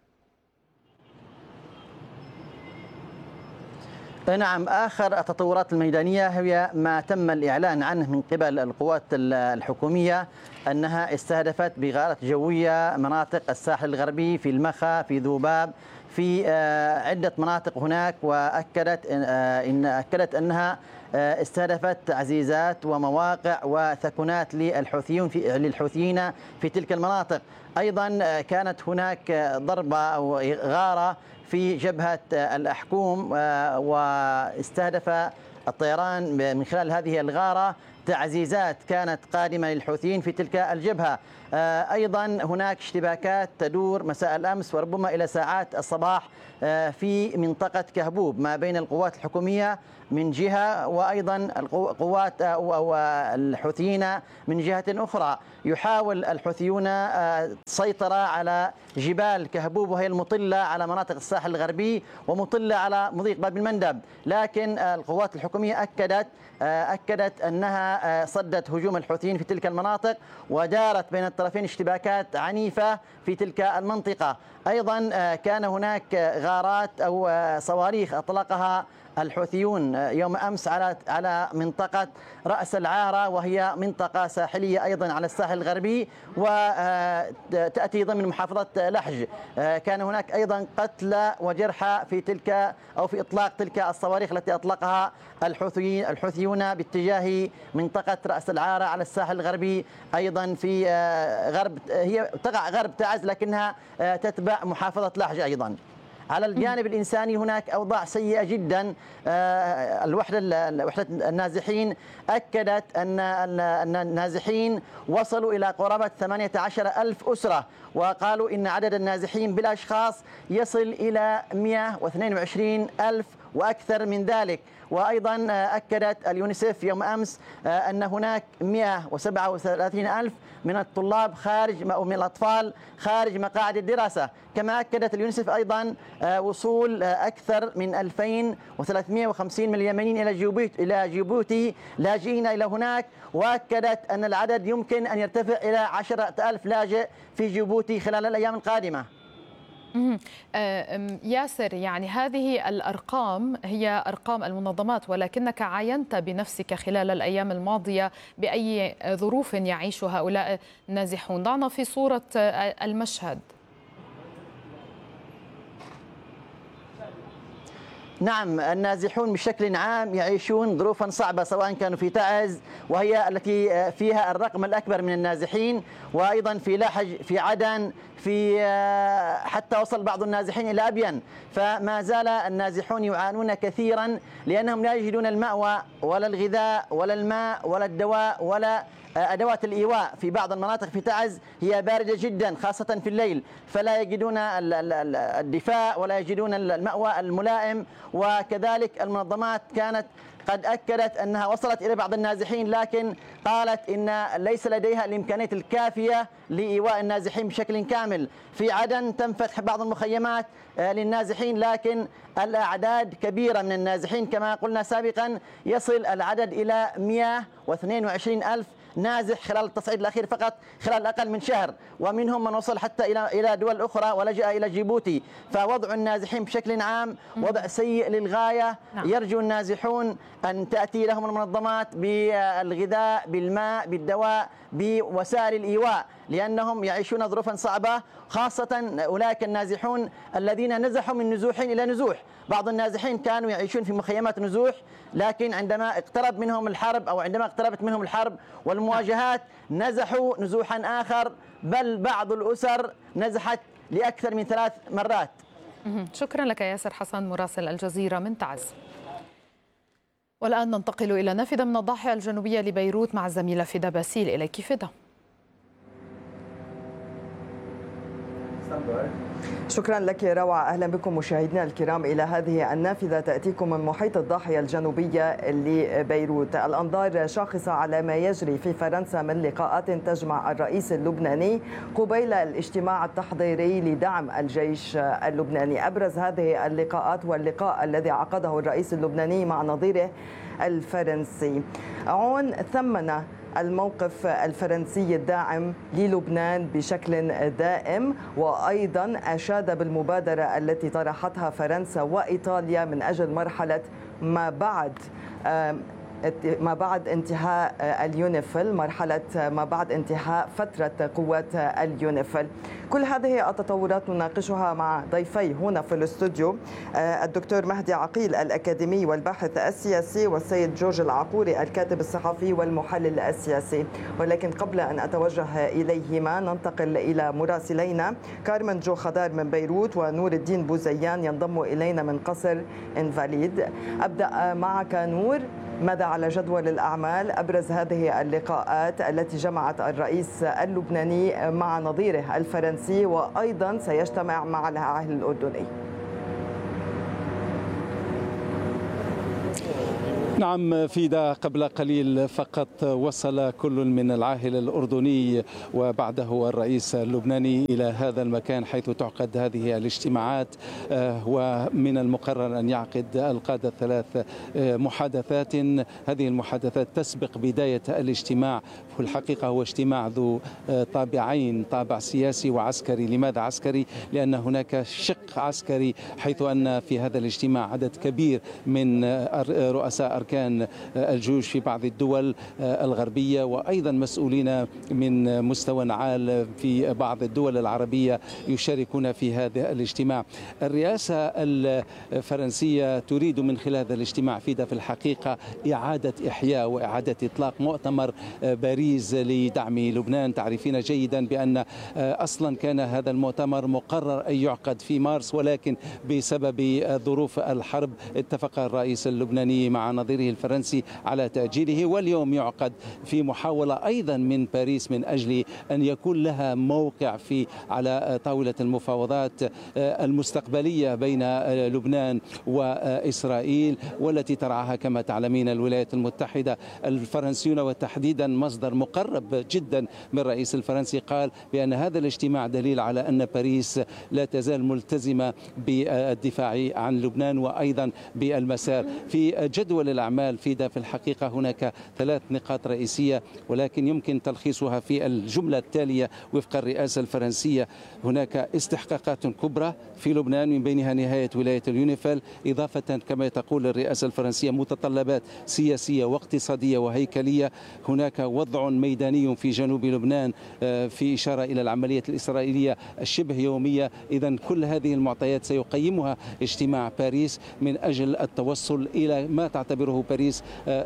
نعم، آخر التطورات الميدانية هي ما تم الإعلان عنه من قبل القوات الحكومية أنها استهدفت بغارة جوية مناطق الساحل الغربي، في المخا، في ذوباب، في عدة مناطق هناك، وأكدت أنها استهدفت تعزيزات ومواقع وثكنات للحوثيين في تلك المناطق. أيضا كانت هناك ضربة أو غارة في جبهة الأحكوم، واستهدف الطيران من خلال هذه الغارة تعزيزات كانت قادمة للحوثيين في تلك الجبهة. أيضا هناك اشتباكات تدور مساء الأمس وربما إلى ساعات الصباح في منطقة كهبوب ما بين القوات الحكومية من جهة، وأيضا القوات أو الحوثيين من جهة أخرى. يحاول الحوثيون السيطرة على جبال كهبوب، وهي المطلة على مناطق الساحل الغربي ومطلة على مضيق باب المندب، لكن القوات الحكومية أكدت أنها صدت هجوم الحوثيين في تلك المناطق، ودارت بين الطرفين اشتباكات عنيفة في تلك المنطقة. أيضا كان هناك غارات أو صواريخ أطلقها الحوثيون يوم أمس على منطقة رأس العارة، وهي منطقة ساحلية أيضا على الساحل الغربي وتأتي ضمن محافظة لحج. كان هناك أيضا قتلى وجرحى في إطلاق تلك الصواريخ التي أطلقها الحوثيون باتجاه منطقة رأس العارة على الساحل الغربي، أيضا في هي تقع غرب تعز لكنها تتبع محافظة لحج. أيضا على الجانب الإنساني هناك أوضاع سيئة جدا. وحدة النازحين أكدت أن النازحين وصلوا إلى قرابة 18,000 أسرة، وقالوا إن عدد النازحين بالأشخاص يصل إلى 122,000 وأكثر من ذلك. وأيضا أكدت اليونيسف يوم أمس أن هناك 137,000 من الطلاب من الأطفال خارج مقاعد الدراسة. كما أكدت اليونيسف أيضا وصول أكثر من 2,350 من اليمنيين إلى جيبوتي لاجئين إلى هناك، وأكدت أن العدد يمكن أن يرتفع إلى 10,000 لاجئ في جيبوتي خلال الأيام القادمة. ياسر، يعني هذه الأرقام هي أرقام المنظمات، ولكنك عاينت بنفسك خلال الأيام الماضية بأي ظروف يعيش هؤلاء النازحون. ضعنا في صورة المشهد. نعم، النازحون بشكل عام يعيشون ظروفا صعبة، سواء كانوا في تعز وهي التي فيها الرقم الأكبر من النازحين، وأيضا في لحج، في عدن، حتى وصل بعض النازحين إلى أبين. فما زال النازحون يعانون كثيرا لأنهم لا يجدون المأوى ولا الغذاء ولا الماء ولا الدواء ولا أدوات الإيواء. في بعض المناطق في تعز هي باردة جدا خاصة في الليل، فلا يجدون الدفاء ولا يجدون المأوى الملائم. وكذلك المنظمات كانت قد أكدت أنها وصلت إلى بعض النازحين، لكن قالت إن ليس لديها الإمكانيات الكافية لإيواء النازحين بشكل كامل. في عدن تم فتح بعض المخيمات للنازحين، لكن الأعداد كبيرة من النازحين. كما قلنا سابقا يصل العدد إلى 122,000 نازح خلال التصعيد الأخير فقط خلال أقل من شهر، ومنهم من وصل حتى إلى دول أخرى ولجأ إلى جيبوتي. فوضع النازحين بشكل عام وضع سيء للغاية. يرجو النازحون أن تأتي لهم المنظمات بالغذاء، بالماء، بالدواء، بوسائل الإيواء، لأنهم يعيشون ظروفا صعبة، خاصة أولئك النازحون الذين نزحوا من نزوح إلى نزوح. بعض النازحين كانوا يعيشون في مخيمات نزوح، لكن عندما اقتربت منهم الحرب والمواجهات نزحوا نزوحا آخر، بل بعض الأسر نزحت لأكثر من 3 مرات. شكرا لك ياسر حسن مراسل الجزيرة من تعز. والآن ننتقل إلى نافذة من الضاحية الجنوبية لبيروت مع الزميلة فدا باسيل. إليك فدا. شكرا لك روعة. أهلا بكم مشاهدينا الكرام إلى هذه النافذة تأتيكم من محيط الضاحية الجنوبية لبيروت. الأنظار شاخصة على ما يجري في فرنسا من لقاءات تجمع الرئيس اللبناني قبيل الاجتماع التحضيري لدعم الجيش اللبناني. أبرز هذه اللقاءات واللقاء الذي عقده الرئيس اللبناني مع نظيره الفرنسي. عون ثمن الموقف الفرنسي الداعم للبنان بشكل دائم، وأيضا أشاد بالمبادرة التي طرحتها فرنسا وإيطاليا من أجل مرحلة ما بعد ما بعد انتهاء اليونيفيل، مرحلة ما بعد انتهاء فترة قوات اليونيفيل. كل هذه التطورات نناقشها مع ضيفي هنا في الاستوديو، الدكتور مهدي عقيل الأكاديمي والباحث السياسي، والسيد جورج العقوري الكاتب الصحفي والمحلل السياسي. ولكن قبل أن أتوجه إليهما ننتقل إلى مراسلينا كارمن جو خضار من بيروت ونور الدين بوزيان ينضم إلينا من قصر انفاليد. أبدأ معك نور، ماذا على جدول الأعمال أبرز هذه اللقاءات التي جمعت الرئيس اللبناني مع نظيره الفرنسي وأيضا سيجتمع مع العاهل الأردني؟ نعم فيدا، قبل قليل فقط وصل كل من العاهل الأردني وبعده الرئيس اللبناني إلى هذا المكان حيث تعقد هذه الاجتماعات، ومن المقرر أن يعقد القادة الثلاث محادثات. هذه المحادثات تسبق بداية الاجتماع. في الحقيقة هو اجتماع ذو طابعين، طابع سياسي وعسكري. لماذا عسكري؟ لأن هناك شق عسكري، حيث أن في هذا الاجتماع عدد كبير من رؤساء أركان الجيوش في بعض الدول الغربية، وأيضا مسؤولين من مستوى عال في بعض الدول العربية يشاركون في هذا الاجتماع. الرئاسة الفرنسية تريد من خلال هذا الاجتماع في الحقيقة إعادة إحياء وإعادة إطلاق مؤتمر باريس لدعم لبنان. تعرفين جيدا بأن أصلا كان هذا المؤتمر مقرر أن يعقد في مارس، ولكن بسبب ظروف الحرب اتفق الرئيس اللبناني مع نظيره الفرنسي على تأجيله، واليوم يعقد في محاولة أيضا من باريس من أجل أن يكون لها موقع على طاولة المفاوضات المستقبلية بين لبنان وإسرائيل، والتي ترعاها كما تعلمين الولايات المتحدة. الفرنسيون وتحديدا مصدر مقرب جدا من الرئيس الفرنسي قال بأن هذا الاجتماع دليل على أن باريس لا تزال ملتزمة بالدفاع عن لبنان وأيضا بالمسار. في جدول الأعمال في الحقيقة هناك 3 نقاط رئيسية، ولكن يمكن تلخيصها في الجملة التالية وفق الرئاسة الفرنسية. هناك استحقاقات كبرى في لبنان من بينها نهاية ولاية اليونيفيل، إضافة كما تقول الرئاسة الفرنسية متطلبات سياسية واقتصادية وهيكلية. هناك وضع ميداني في جنوب لبنان في إشارة إلى العملية الإسرائيلية الشبه يومية. إذا كل هذه المعطيات سيقيمها اجتماع باريس من أجل التوصل إلى ما تعتبره باريس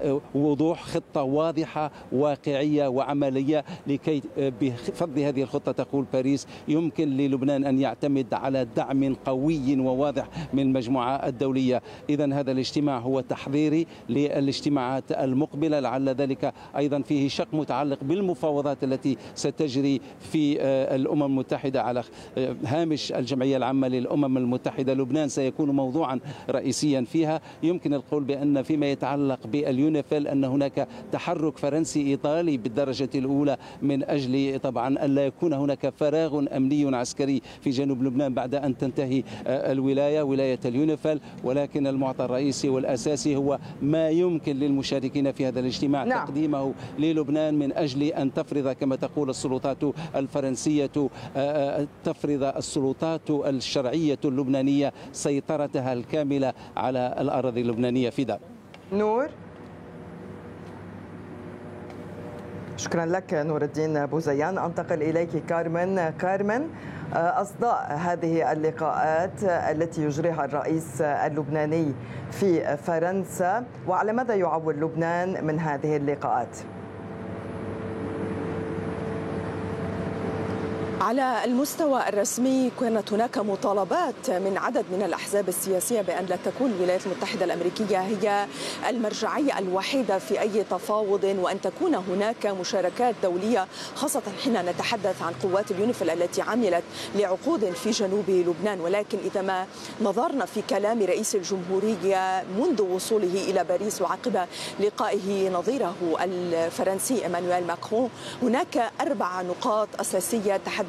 وضوح خطة واضحة واقعية وعملية، لكي بفضل هذه الخطة تقول باريس يمكن للبنان أن يعتمد على دعم قوي وواضح من المجموعة الدولية. إذا هذا الاجتماع هو تحضيري للاجتماعات المقبلة، لعل ذلك أيضا فيه شق متعلق بالمفاوضات التي ستجري في الأمم المتحدة على هامش الجمعية العامة للأمم المتحدة. لبنان سيكون موضوعا رئيسيا فيها. يمكن القول بأن فيما يتعلق باليونيفيل أن هناك تحرك فرنسي إيطالي بالدرجة الأولى من أجل طبعا ألا يكون هناك فراغ أمني عسكري في جنوب لبنان بعد أن تنتهي ولاية اليونيفيل. ولكن المعطى الرئيسي والأساسي هو ما يمكن للمشاركين في هذا الاجتماع تقديمه للبنان من أجل أن تفرض كما تقول السلطات الفرنسية، تفرض السلطات الشرعية اللبنانية سيطرتها الكاملة على الأراضي اللبنانية. فدا نور، شكرا لك نور الدين بوزيان. أنتقل إليك كارمن. أصداء هذه اللقاءات التي يجريها الرئيس اللبناني في فرنسا، وعلى ماذا يعول لبنان من هذه اللقاءات؟ على المستوى الرسمي كانت هناك مطالبات من عدد من الأحزاب السياسية بأن لا تكون الولايات المتحدة الأمريكية هي المرجعية الوحيدة في أي تفاوض، وأن تكون هناك مشاركات دولية، خاصة حين نتحدث عن قوات اليونيفيل التي عملت لعقود في جنوب لبنان. ولكن إذا ما نظرنا في كلام رئيس الجمهورية منذ وصوله إلى باريس وعقب لقائه نظيره الفرنسي إيمانويل ماكرون، هناك 4 نقاط أساسية تحدث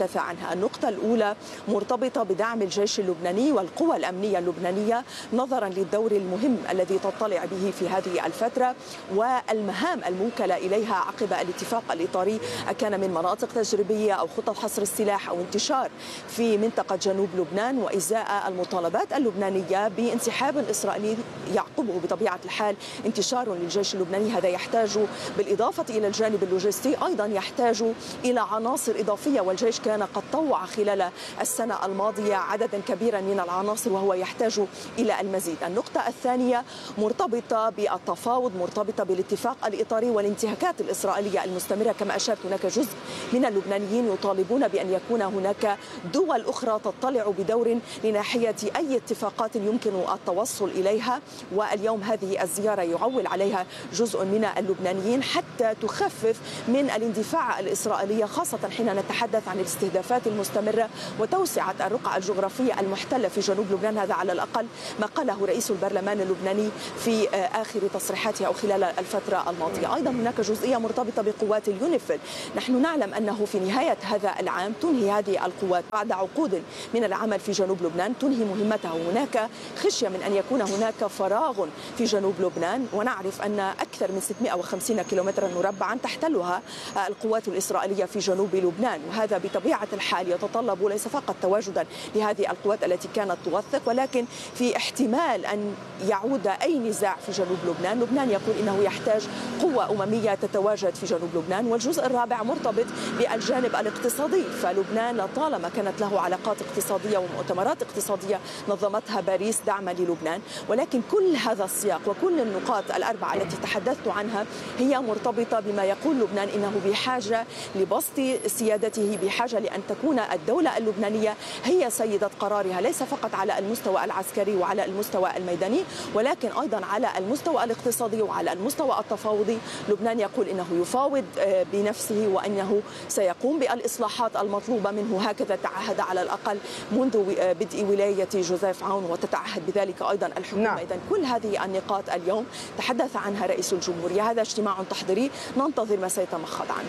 تحدث عنها. النقطة الأولى مرتبطة بدعم الجيش اللبناني والقوى الأمنية اللبنانية نظرا للدور المهم الذي تطلع به في هذه الفترة والمهام الموكلة إليها عقب الاتفاق الإطاري، كان من مناطق تجريبية أو خطط حصر السلاح أو انتشار في منطقة جنوب لبنان، وإزاء المطالبات اللبنانية بانسحاب إسرائيلي يعقبه بطبيعة الحال انتشار للجيش اللبناني. هذا يحتاج بالإضافة إلى الجانب اللوجستي أيضا يحتاج إلى عناصر إضافية، والجيش كان قد طوع خلال السنة الماضية عددا كبيرا من العناصر وهو يحتاج إلى المزيد. النقطة الثانية مرتبطة بالتفاوض، مرتبطة بالاتفاق الإطاري والانتهاكات الإسرائيلية المستمرة. كما أشرت هناك جزء من اللبنانيين يطالبون بأن يكون هناك دول أخرى تطلع بدور لناحية أي اتفاقات يمكن التوصل إليها، واليوم هذه الزيارة يعول عليها جزء من اللبنانيين حتى تخفف من الاندفاع الإسرائيلية، خاصة حين نتحدث عن الاستهدافات المستمرة وتوسعة الرقعة الجغرافية المحتلة في جنوب لبنان. هذا على الأقل ما قاله رئيس البرلمان اللبناني في آخر تصريحاته أو خلال الفترة الماضية. أيضا هناك جزئية مرتبطة بقوات اليونيفيل. نحن نعلم أنه في نهاية هذا العام تنهي هذه القوات بعد عقود من العمل في جنوب لبنان، تنهي مهمتها. هناك خشية من أن يكون هناك فراغ في جنوب لبنان، ونعرف أن أكثر من 650 كيلومترا مربعا تحتلها القوات الإسرائيلية في جنوب لبنان، وهذا بطبيعة الحال يتطلب ليس فقط تواجدا لهذه القوات التي كانت توثق، ولكن في احتمال أن يعود أي نزاع في جنوب لبنان. لبنان يقول إنه يحتاج قوة أممية تتواجد في جنوب لبنان. والجزء الرابع مرتبط بالجانب الاقتصادي، فلبنان طالما كانت له علاقات اقتصادية ومؤتمرات اقتصادية نظمتها باريس دعما للبنان، ولكن كل هذا السياق وكل النقاط الأربعة التي تحدثت عنها هي مرتبطة بما يقول لبنان إنه بحاجة لبسط سيادته، بحاجة لأن تكون الدولة اللبنانية هي سيدة قرارها، ليس فقط على المستوى العسكري وعلى المستوى الميداني، ولكن أيضا على المستوى الاقتصادي وعلى المستوى التفاوضي. لبنان يقول إنه يفاوض بنفسه وأنه سيقوم بالإصلاحات المطلوبة منه، هكذا تعهد على الأقل منذ بدء ولاية جوزيف عون، وتتعهد بذلك أيضا الحكومة. نعم. إذن كل هذه النقاط اليوم تحدث عنها رئيس الجمهورية. هذا اجتماع تحضيري ننتظر ما سيتمخض عنه.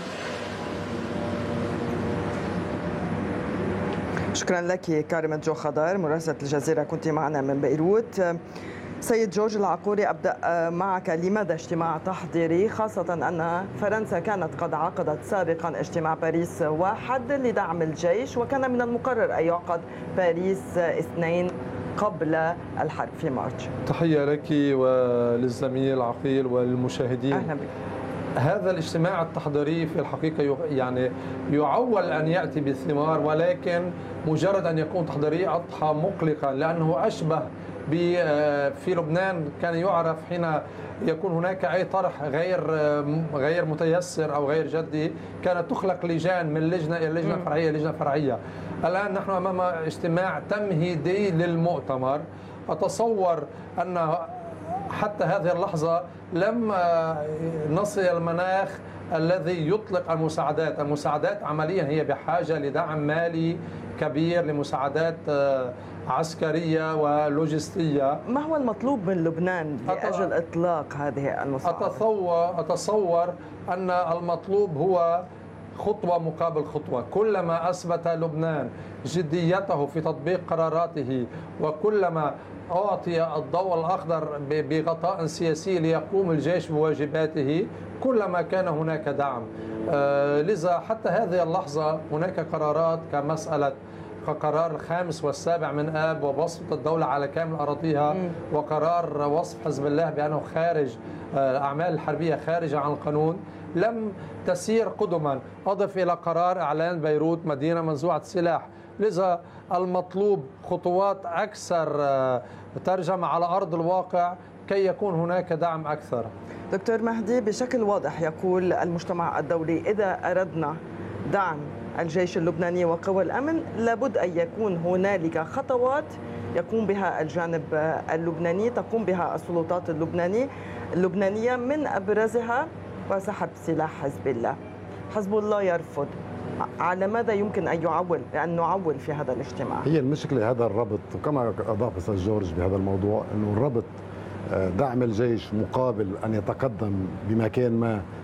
شكرا لك كارمة جو خضر مراسلة الجزيرة، كنت معنا من بيروت. سيد جورج العقوري، أبدأ معك. لماذا اجتماع تحضيري، خاصة أن فرنسا كانت قد عقدت سابقا اجتماع باريس 1 لدعم الجيش، وكان من المقرر أن يعقد باريس 2 قبل الحرب في مارس؟ تحية لك وللزميل عقيل وللمشاهدين. أهلا بك. هذا الاجتماع التحضيري في الحقيقة يعني يعول أن يأتي بالثمار، ولكن مجرد أن يكون تحضيري أضحى مقلقا، لأنه أشبه في لبنان كان يعرف حين يكون هناك أي طرح غير متيسر أو غير جدي كانت تخلق لجان من لجنة إلى لجنة فرعية لجنة فرعية. الآن نحن أمام اجتماع تمهيدي للمؤتمر. أتصور أن حتى هذه اللحظة لم نصل إلى المناخ الذي يطلق المساعدات عمليا هي بحاجة لدعم مالي كبير، لمساعدات عسكرية ولوجستية. ما هو المطلوب من لبنان لأجل إطلاق هذه المساعدة؟ أتصور أن المطلوب هو خطوة مقابل خطوة. كلما أثبت لبنان جديته في تطبيق قراراته، وكلما أعطي الضوء الأخضر بغطاء سياسي ليقوم الجيش بواجباته، كلما كان هناك دعم. لذا حتى هذه اللحظة هناك قرارات كقرار 5 و7 من آب وبسط الدولة على كامل أراضيها، وقرار وصف حزب الله بأنه خارج الأعمال الحربية خارجة عن القانون، لم تسير قدما. أضف إلى قرار إعلان بيروت مدينة منزوعة السلاح. لذا المطلوب خطوات أكثر ترجمة على أرض الواقع كي يكون هناك دعم أكثر. دكتور مهدي، بشكل واضح يقول المجتمع الدولي إذا أردنا دعم الجيش اللبناني وقوى الأمن لابد أن يكون هنالك خطوات يقوم بها الجانب اللبناني، تقوم بها السلطات اللبنانية، من أبرزها وسحب سلاح حزب الله. حزب الله يرفض. على ماذا يمكن أن نعول في هذا الاجتماع؟ هي المشكلة هذا الربط، وكما أضاف أستاذ جورج بهذا الموضوع، أنه الربط دعم الجيش مقابل أن يتقدم بمكان ما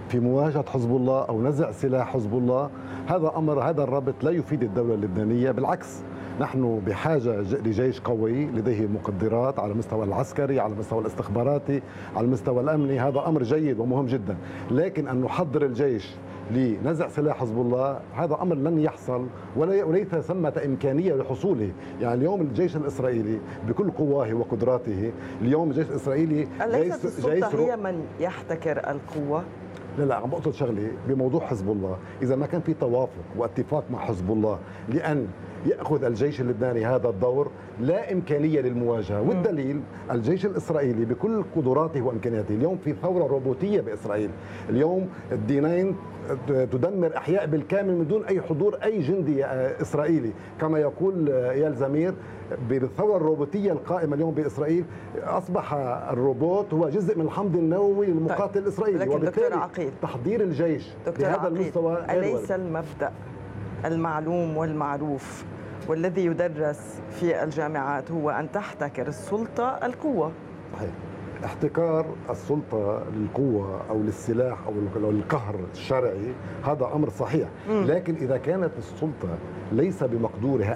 في مواجهة حزب الله أو نزع سلاح حزب الله، هذا الربط لا يفيد الدولة اللبنانية، بالعكس نحن بحاجة لجيش قوي لديه مقدرات على المستوى العسكري، على المستوى الاستخباراتي، على المستوى الأمني. هذا أمر جيد ومهم جدا، لكن أن نحضر الجيش لنزع سلاح حزب الله هذا أمر لن يحصل وليس ثمة إمكانية لحصوله. يعني اليوم الجيش الإسرائيلي بكل قواه وقدراته، اليوم الجيش الإسرائيلي أليست السلطة هي من يحتكر القوة؟ لا عم بقصد شغله بموضوع حزب الله، إذا ما كان في توافق واتفاق مع حزب الله لأن يأخذ الجيش اللبناني هذا الدور، لا إمكانية للمواجهة. والدليل الجيش الإسرائيلي بكل قدراته وإمكانياته اليوم في ثورة روبوتية بإسرائيل. اليوم الدي 9 تدمر أحياء بالكامل من دون أي حضور أي جندي إسرائيلي، كما يقول إيال زمير بالثورة الروبوتية القائمة اليوم بإسرائيل أصبح الروبوت هو جزء من الحمض النووي للمقاتل الإسرائيلي. لكن دكتور عقيل، تحضير الجيش بهذا المستوى أليس المبدأ المعلوم والمعروف والذي يدرس في الجامعات هو أن تحتكر السلطة القوة؟ صحيح. احتكار السلطة للقوة أو للسلاح أو القهر الشرعي هذا أمر صحيح، لكن إذا كانت السلطة ليس بمقدورها